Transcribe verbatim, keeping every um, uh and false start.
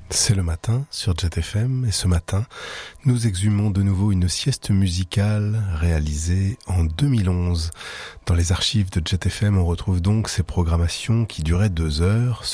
C'est le matin sur Jet F M et ce matin, nous exhumons de nouveau une sieste musicale réalisée en deux mille onze. Dans les archives de Jet F M, on retrouve donc ces programmations qui duraient deux heures.